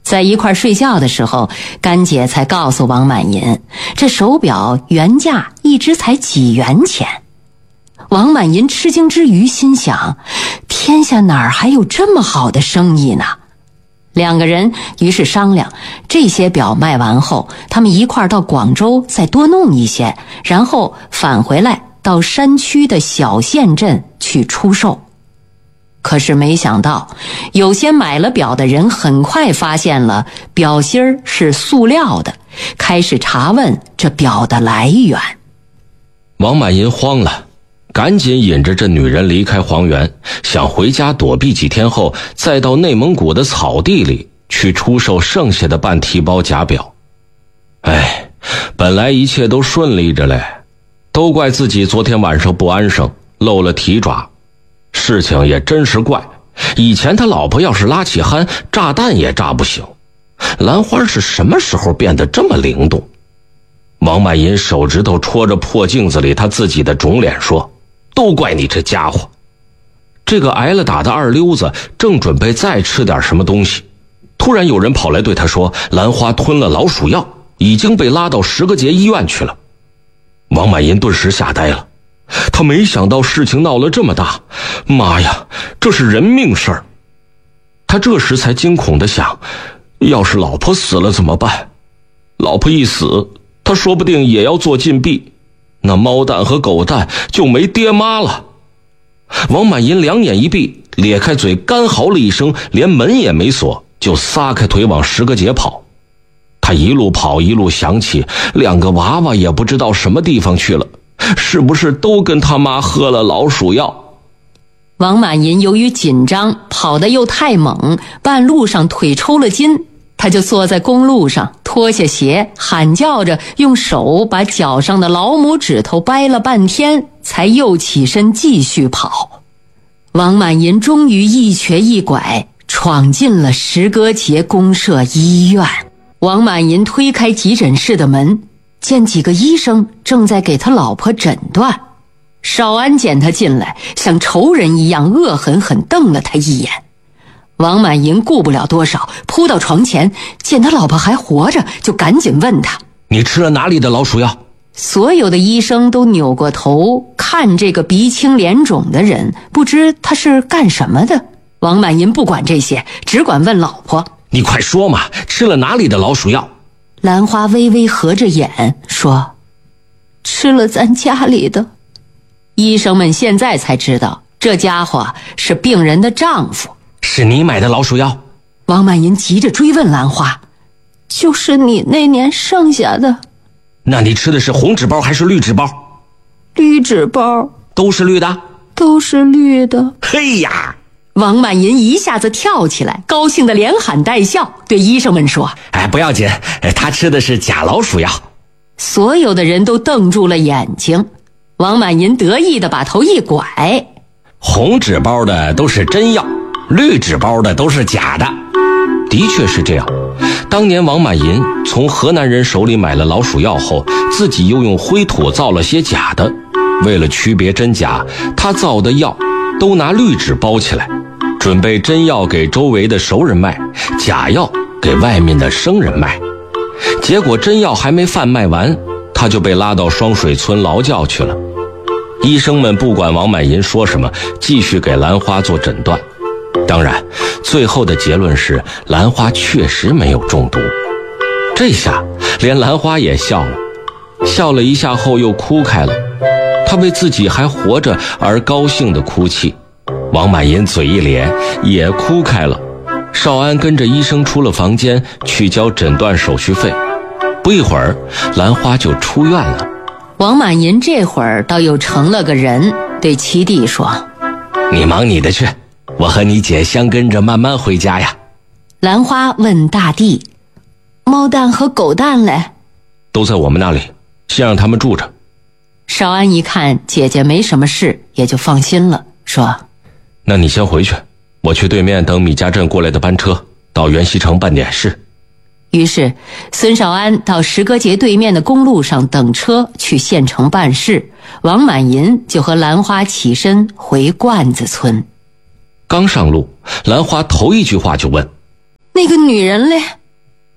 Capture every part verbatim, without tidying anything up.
在一块睡觉的时候，干姐才告诉王满银，这手表原价一只才几元钱。王满银吃惊之余心想，天下哪儿还有这么好的生意呢？两个人于是商量，这些表卖完后，他们一块儿到广州再多弄一些，然后返回来到山区的小县镇去出售。可是没想到，有些买了表的人很快发现了表芯儿是塑料的，开始查问这表的来源。 王满银慌了，赶紧引着这女人离开黄原，想回家躲避几天后，再到内蒙古的草地里去出售剩下的半提包假表。哎，本来一切都顺利着嘞，都怪自己昨天晚上不安生，露了蹄爪。事情也真是怪，以前他老婆要是拉起鼾，炸弹也炸不醒。兰花是什么时候变得这么灵动？王满银手指头戳着破镜子里他自己的肿脸说，都怪你这家伙。这个挨了打的二溜子正准备再吃点什么东西，突然有人跑来对他说，兰花吞了老鼠药，已经被拉到石碣节医院去了。王满银顿时吓呆了，他没想到事情闹了这么大，妈呀，这是人命事儿。他这时才惊恐地想，要是老婆死了怎么办？老婆一死，他说不定也要做禁闭，那猫蛋和狗蛋就没爹妈了。王满银两眼一闭，咧开嘴干嚎了一声，连门也没锁，就撒开腿往石碣节跑。他一路跑一路想起，两个娃娃也不知道什么地方去了，是不是都跟他妈喝了老鼠药？ 王满银由于紧张，跑得又太猛，半路上腿抽了筋，他就坐在公路上，脱下鞋，喊叫着用手把脚上的老母指头掰了半天，才又起身继续跑。王满银终于一瘸一拐闯进了石碣节公社医院。王满银推开急诊室的门，见几个医生正在给他老婆诊断。少安见他进来，像仇人一样恶狠狠瞪了他一眼。王满银顾不了多少，扑到床前，见他老婆还活着，就赶紧问他， 你吃了哪里的老鼠药？ 所有的医生都扭过头看这个鼻青脸肿的人，不知他是干什么的。王满银不管这些，只管问老婆， 你快说嘛，吃了哪里的老鼠药？ 兰花微微合着眼说，吃了咱家里的。医生们现在才知道，这家伙是病人的丈夫。 是你买的老鼠药？ 王满银急着追问兰花，就是你那年剩下的。 那你吃的是红纸包还是绿纸包？ 绿纸包。 都是绿的？ 都是绿的。 嘿呀！ 王满银一下子跳起来，高兴得连喊带笑，对医生们说， 哎，不要紧，他吃的是假老鼠药。 所有的人都瞪住了眼睛。王满银得意地把头一拐， 红纸包的都是真药，绿纸包的都是假的。的确是这样，当年王满银从河南人手里买了老鼠药后，自己又用灰土造了些假的，为了区别真假，他造的药都拿绿纸包起来，准备真药给周围的熟人卖，假药给外面的生人卖。结果真药还没贩卖完，他就被拉到双水村劳教去了。医生们不管王满银说什么，继续给兰花做诊断。当然，最后的结论是兰花确实没有中毒。这下连兰花也笑了，笑了一下后又哭开了。她为自己还活着而高兴地哭泣。王满银嘴一咧，也哭开了。少安跟着医生出了房间，去交诊断手续费。不一会儿，兰花就出院了。 王满银这会儿倒又成了个人，对七弟说， 你忙你的去，我和你姐相跟着慢慢回家呀。 兰花问大弟，猫蛋和狗蛋嘞？ 都在我们那里，先让他们住着。 少安一看姐姐没什么事，也就放心了，说， 那你先回去，我去对面等米家镇过来的班车，到元溪城办点事。 于是孙少安到石碣节对面的公路上等车去县城办事，王满银就和兰花起身回罐子村。 刚上路，兰花头一句话就问， 那个女人嘞？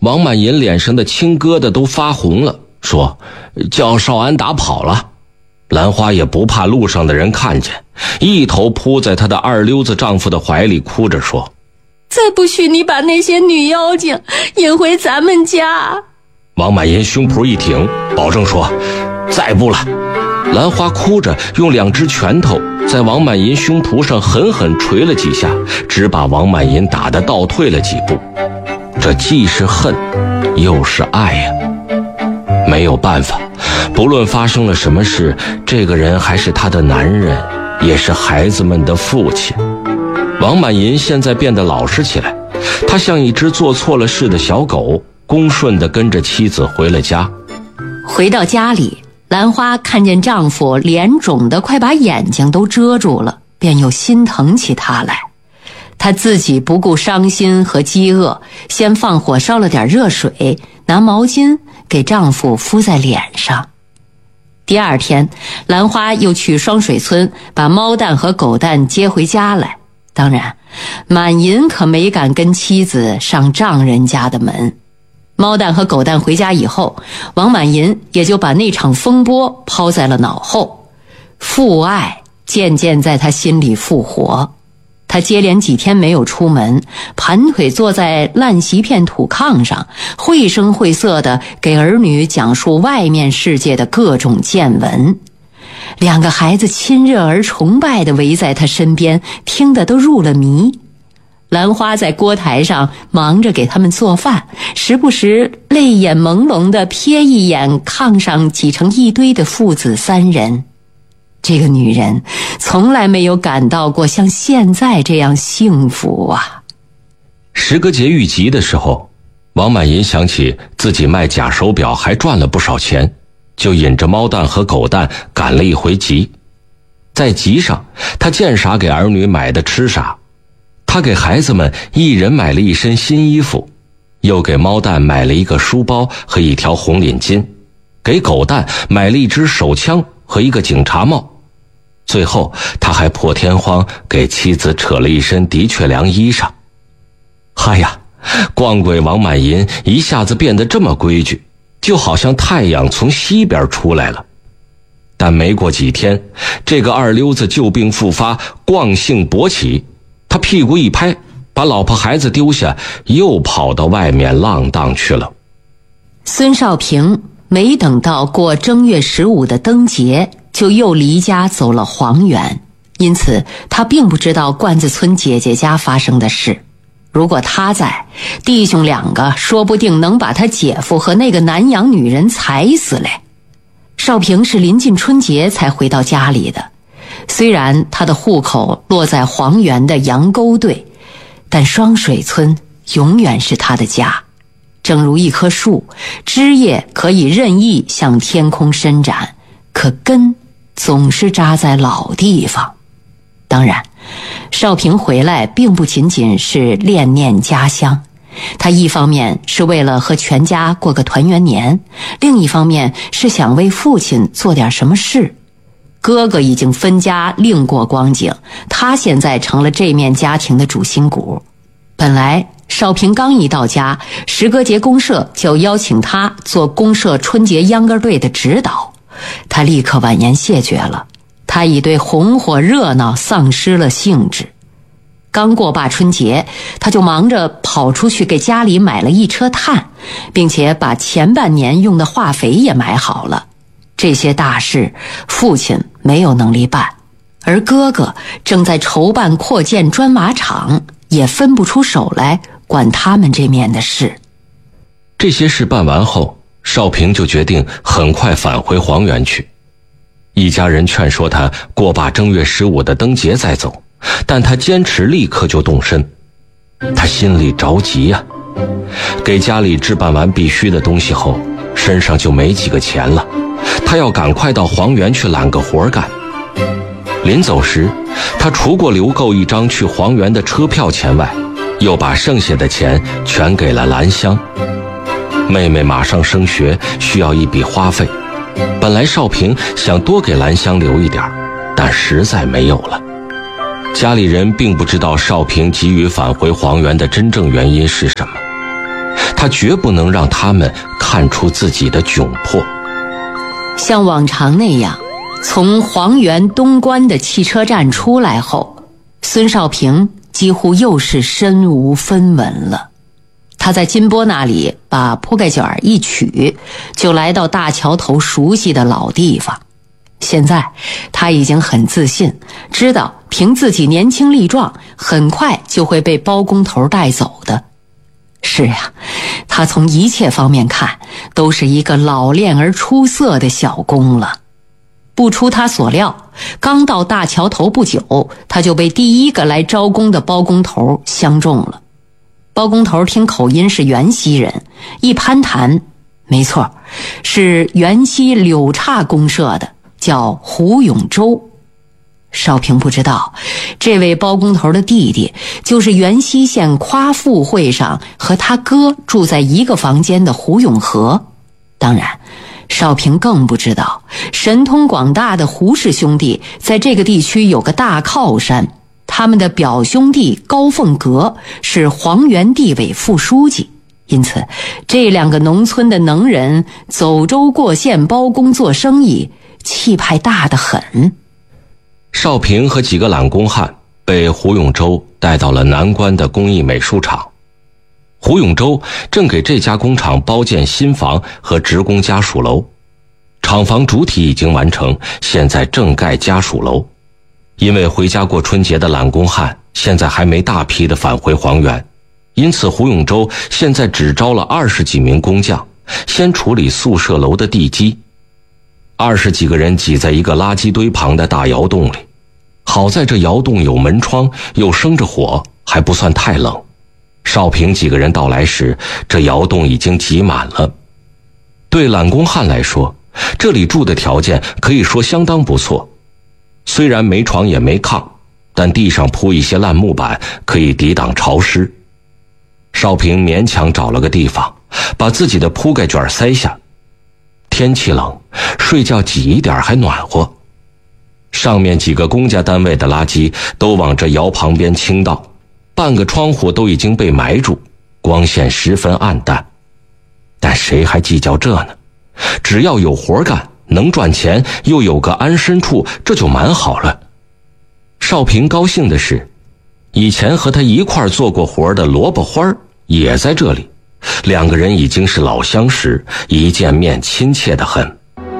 王满银脸上的青疙瘩都发红了，说叫少安打跑了。兰花也不怕路上的人看见，一头扑在她的二溜子丈夫的怀里，哭着说， 再不许你把那些女妖精引回咱们家。 王满银胸脯一挺，保证说，再不了。兰花哭着用两只拳头在王满银胸脯上狠狠捶了几下，只把王满银打得倒退了几步。这既是恨又是爱呀、啊！没有办法，不论发生了什么事，这个人还是她的男人，也是孩子们的父亲。王满银现在变得老实起来，他像一只做错了事的小狗，恭顺地跟着妻子回了家。 回到家里，兰花看见丈夫脸肿得快把眼睛都遮住了，便又心疼起他来。她自己不顾伤心和饥饿，先放火烧了点热水，拿毛巾给丈夫敷在脸上。第二天，兰花又去双水村把猫蛋和狗蛋接回家来。当然，满银可没敢跟妻子上丈人家的门。猫蛋和狗蛋回家以后，王满银也就把那场风波抛在了脑后，父爱渐渐在他心里复活。他接连几天没有出门，盘腿坐在烂席片土炕上，绘声绘色地给儿女讲述外面世界的各种见闻。两个孩子亲热而崇拜地围在他身边，听得都入了迷。兰花在锅台上忙着给他们做饭，时不时泪眼朦胧地瞥一眼炕上挤成一堆的父子三人。这个女人从来没有感到过像现在这样幸福啊！ 时隔节遇吉的时候，王满银想起自己卖假手表还赚了不少钱，就引着猫蛋和狗蛋赶了一回集。在集上，他见啥给儿女买的吃啥。他给孩子们一人买了一身新衣服，又给猫蛋买了一个书包和一条红领巾，给狗蛋买了一支手枪和一个警察帽。最后他还破天荒给妻子扯了一身的确良衣裳。嗨呀，逛鬼王满银一下子变得这么规矩，就好像太阳从西边出来了。但没过几天，这个二溜子旧病复发，惯性勃起，他屁股一拍，把老婆孩子丢下，又跑到外面浪荡去了。 孙少平没等到过正月十五的灯节，就又离家走了黄原，因此他并不知道罐子村姐姐家发生的事。如果他在，弟兄两个说不定能把他姐夫和那个南洋女人踩死嘞。少平是临近春节才回到家里的，虽然他的户口落在黄原的杨沟队，但双水村永远是他的家。正如一棵树，枝叶可以任意向天空伸展，可根总是扎在老地方。当然，少平回来并不仅仅是恋念家乡，他一方面是为了和全家过个团圆年，另一方面是想为父亲做点什么事。哥哥已经分家另过光景，他现在成了这面家庭的主心骨。本来少平刚一到家，石歌节公社就邀请他做公社春节秧歌队的指导，他立刻婉言谢绝了。他已对红火热闹丧失了兴致。刚过罢春节，他就忙着跑出去给家里买了一车炭，并且把前半年用的化肥也买好了。这些大事父亲没有能力办，而哥哥正在筹办扩建砖瓦厂，也分不出手来管他们这面的事。 这些事办完后，少平就决定很快返回黄原去。一家人劝说他过罢正月十五的灯节再走，但他坚持立刻就动身。他心里着急呀、啊，给家里置办完必须的东西后，身上就没几个钱了。他要赶快到黄原去揽个活干。临走时，他除过留够一张去黄原的车票钱外，又把剩下的钱全给了兰香。妹妹马上升学，需要一笔花费。本来少平想多给兰香留一点，但实在没有了。家里人并不知道少平急于返回黄原的真正原因是什么。他他绝不能让他们看出自己的窘迫。 像往常那样，从黄原东关的汽车站出来后，孙少平几乎又是身无分文了。他在金波那里把铺盖卷一取，就来到大桥头熟悉的老地方。现在他已经很自信，知道凭自己年轻力壮，很快就会被包工头带走的。是呀，他从一切方面看，都是一个老练而出色的小工了。不出他所料，刚到大桥头不久，他就被第一个来招工的包工头相中了。包工头听口音是原西人，一攀谈，没错，是原西柳岔公社的，叫胡永洲。少平不知道，这位包工头的弟弟就是原西县夸父会上和他哥住在一个房间的胡永和。当然，少平更不知道，神通广大的胡氏兄弟在这个地区有个大靠山，他们的表兄弟高凤阁是黄原地委副书记。因此，这两个农村的能人走州过县包工做生意，气派大得很。 少平和几个懒工汉被胡永洲带到了南关的工艺美术厂。胡永洲正给这家工厂包建新房和职工家属楼，厂房主体已经完成，现在正盖家属楼。因为回家过春节的懒工汉现在还没大批的返回黄原，因此胡永洲现在只招了二十几名工匠，先处理宿舍楼的地基。二十几个人挤在一个垃圾堆旁的大窑洞里，好在这窑洞有门窗，又生着火，还不算太冷。少平几个人到来时，这窑洞已经挤满了。对懒工汉来说，这里住的条件可以说相当不错，虽然没床也没炕，但地上铺一些烂木板，可以抵挡潮湿。少平勉强找了个地方，把自己的铺盖卷塞下。天气冷，睡觉挤一点还暖和。上面几个公家单位的垃圾都往这窑旁边倾倒，半个窗户都已经被埋住，光线十分暗淡。但谁还计较这呢？只要有活干，能赚钱，又有个安身处，这就蛮好了。少平高兴的是，以前和他一块做过活的萝卜花也在这里，两个人已经是老相识，一见面亲切得很。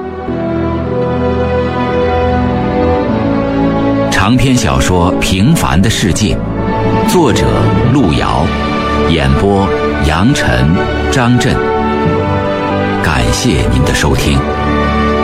长篇小说《平凡的世界》，作者路遥，演播杨晨、张震。感谢您的收听。